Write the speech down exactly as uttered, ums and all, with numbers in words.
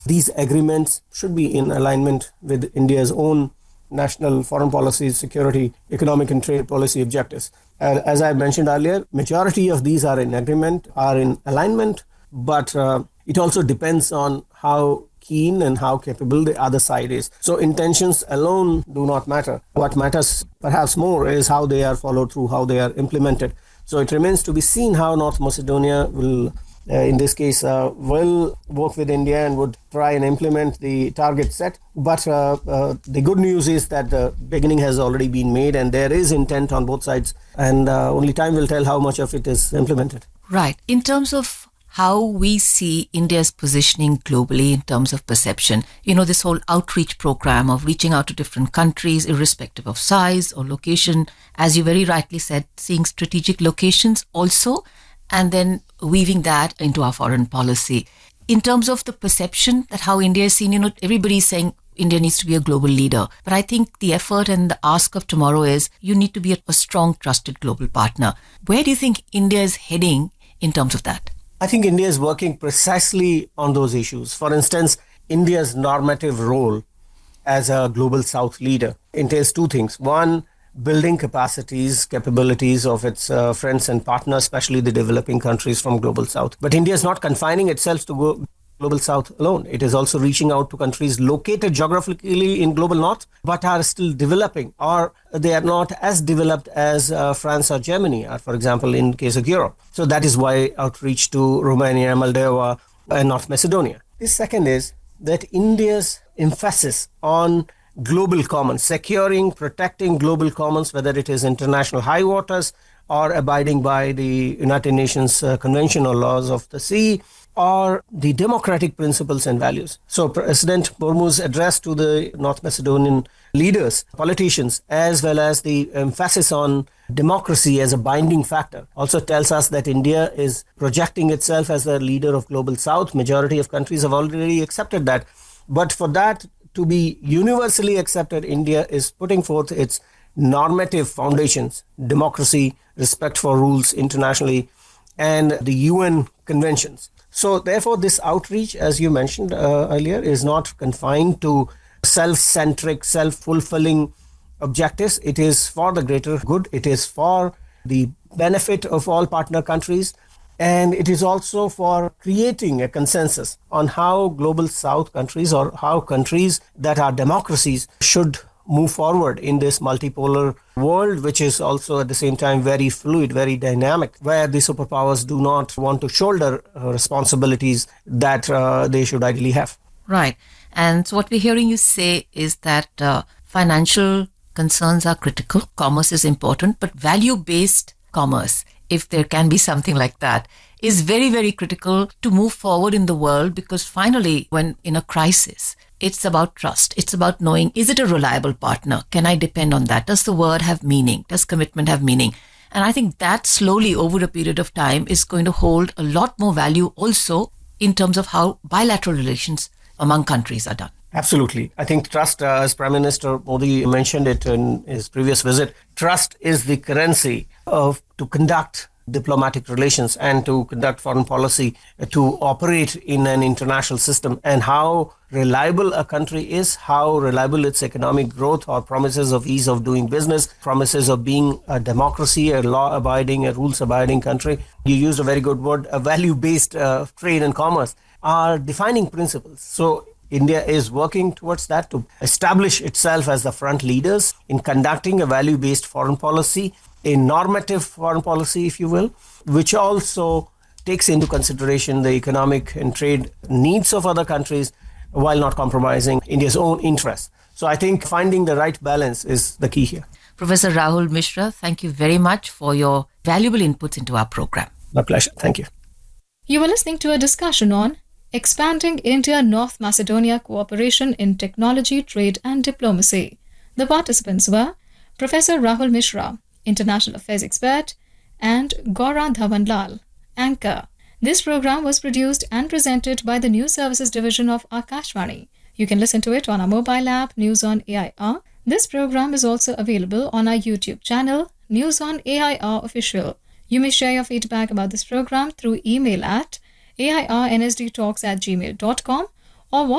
these agreements should be in alignment with India's own national foreign policy, security, economic and trade policy objectives. And as I mentioned earlier, majority of these are in agreement, are in alignment, but uh, it also depends on how keen and how capable the other side is. So intentions alone do not matter. What matters perhaps more is how they are followed through, how they are implemented. So it remains to be seen how North Macedonia will Uh, in this case, uh, will work with India and would try and implement the target set. But uh, uh, the good news is that the beginning has already been made and there is intent on both sides. And uh, only time will tell how much of it is implemented. Right. In terms of how we see India's positioning globally in terms of perception, you know, this whole outreach program of reaching out to different countries, irrespective of size or location, as you very rightly said, seeing strategic locations also, and then weaving that into our foreign policy. In terms of the perception that how India is seen, you know, everybody's saying India needs to be a global leader. But I think the effort and the ask of tomorrow is you need to be a, a strong, trusted global partner. Where do you think India is heading in terms of that? I think India is working precisely on those issues. For instance, India's normative role as a global South leader entails two things. One, building capacities, capabilities of its uh, friends and partners, especially the developing countries from Global South. But India is not confining itself to go Global South alone. It is also reaching out to countries located geographically in Global North, but are still developing, or they are not as developed as uh, France or Germany are, for example, in case of Europe. So that is why outreach to Romania, Moldova, and North Macedonia. The second is that India's emphasis on global commons, securing, protecting global commons, whether it is international high waters or abiding by the United Nations uh, Convention or laws of the sea, or the democratic principles and values. So President Murmu's address to the North Macedonian leaders, politicians, as well as the emphasis on democracy as a binding factor, also tells us that India is projecting itself as the leader of Global South. Majority of countries have already accepted that. But for that to be universally accepted, India is putting forth its normative foundations, democracy, respect for rules internationally, and the U N conventions. So therefore, this outreach, as you mentioned uh, earlier, is not confined to self-centric, self-fulfilling objectives. It is for the greater good. It is for the benefit of all partner countries. And it is also for creating a consensus on how Global South countries or how countries that are democracies should move forward in this multipolar world, which is also at the same time very fluid, very dynamic, where the superpowers do not want to shoulder uh, responsibilities that uh, they should ideally have. Right. And so what we're hearing you say is that uh, financial concerns are critical, commerce is important, but value-based commerce, if there can be something like that, is very, very critical to move forward in the world, because finally, when in a crisis, it's about trust. It's about knowing, is it a reliable partner? Can I depend on that? Does the word have meaning? Does commitment have meaning? And I think that slowly over a period of time is going to hold a lot more value also in terms of how bilateral relations among countries are done. Absolutely. I think trust, uh, as Prime Minister Modi mentioned it in his previous visit, trust is the currency of to conduct diplomatic relations and to conduct foreign policy, uh, to operate in an international system. And how reliable a country is, how reliable its economic growth or promises of ease of doing business, promises of being a democracy, a law-abiding, a rules-abiding country. You used a very good word, a value-based uh, trade and commerce, are defining principles. So India is working towards that to establish itself as the front leaders in conducting a value-based foreign policy, a normative foreign policy, if you will, which also takes into consideration the economic and trade needs of other countries while not compromising India's own interests. So I think finding the right balance is the key here. Professor Rahul Mishra, thank you very much for your valuable inputs into our program. My pleasure. Thank you. You were listening to a discussion on Expanding India-North Macedonia Cooperation in Technology, Trade and Diplomacy. The participants were Professor Rahul Mishra, International Affairs Expert, and Gaura Dhawanlal, Anchor. This program was produced and presented by the News Services Division of Akashvani. You can listen to it on our mobile app, News on A I R. This program is also available on our YouTube channel, News on A I R Official. You may share your feedback about this program through email at A I R N S D talks at gmail dot com or what